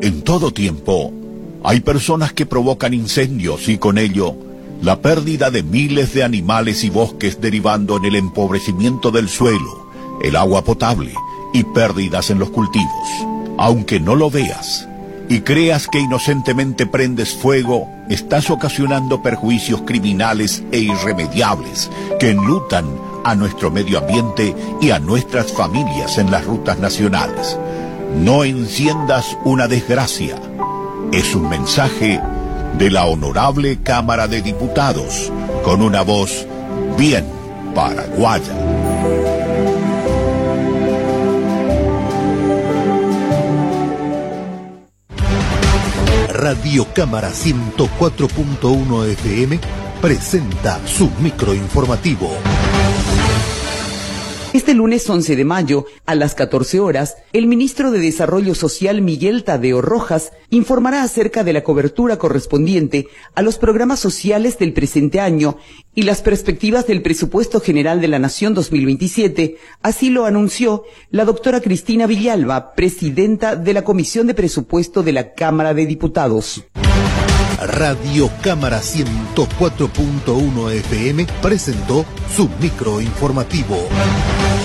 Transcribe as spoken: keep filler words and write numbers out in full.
En todo tiempo, hay personas que provocan incendios y con ello la pérdida de miles de animales y bosques derivando en el empobrecimiento del suelo, el agua potable y pérdidas en los cultivos. Aunque no lo veas y creas que inocentemente prendes fuego, estás ocasionando perjuicios criminales e irremediables que enlutan a nuestro medio ambiente y a nuestras familias en las rutas nacionales. No enciendas una desgracia. Es un mensaje de la Honorable Cámara de Diputados, con una voz bien paraguaya. Radio Cámara ciento cuatro punto uno F M presenta su microinformativo. Este lunes once de mayo, a las catorce horas, el ministro de Desarrollo Social Miguel Tadeo Rojas informará acerca de la cobertura correspondiente a los programas sociales del presente año y las perspectivas del Presupuesto General de la Nación dos mil veintisiete, así lo anunció la doctora Cristina Villalba, presidenta de la Comisión de Presupuesto de la Cámara de Diputados. Radio Cámara ciento cuatro punto uno F M presentó su microinformativo.